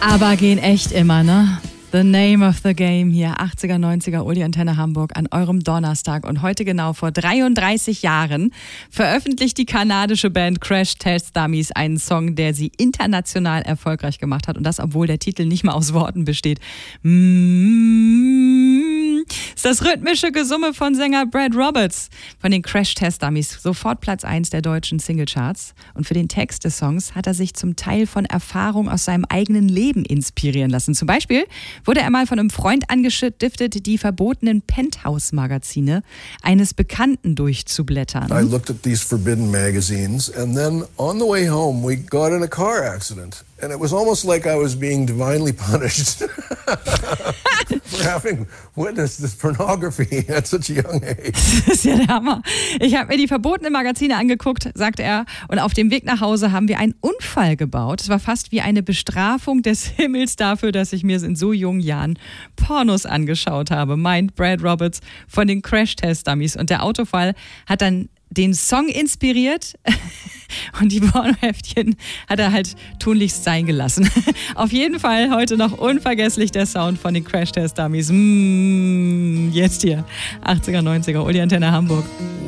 Aber gehen echt immer, ne? The name of the game hier, 80er, 90er, Uli Antenne Hamburg an eurem Donnerstag. Und heute genau vor 33 Jahren veröffentlicht die kanadische Band Crash Test Dummies einen Song, der sie international erfolgreich gemacht hat. Und das, obwohl der Titel nicht mal aus Worten besteht. Ist das rhythmische Gesumme von Sänger Brad Roberts von den Crash Test Dummies. Sofort Platz 1 der deutschen Singlecharts. Und für den Text des Songs hat er sich zum Teil von Erfahrung aus seinem eigenen Leben inspirieren lassen. Zum Beispiel wurde er mal von einem Freund angestiftet, die verbotenen Penthouse-Magazine eines Bekannten durchzublättern. I looked at these forbidden magazines and then on the way home we got in a car accident. And it was almost like I was being divinely punished for having witnessed this pornography at such a young age. Das ist ja der Hammer. Ich habe mir die verbotenen Magazine angeguckt, sagt er, und auf dem Weg nach Hause haben wir einen Unfall gebaut. Es war fast wie eine Bestrafung des Himmels dafür, dass ich mir in so jungen Jahren Pornos angeschaut habe, meint Brad Roberts von den Crash Test Dummies. Und der Autofall hat dann den Song inspiriert und die Pornoheftchen hat er halt tunlichst sein gelassen. Auf jeden Fall heute noch unvergesslich der Sound von den Crash Test Dummies. Jetzt hier, 80er, 90er, Uli Antenne Hamburg.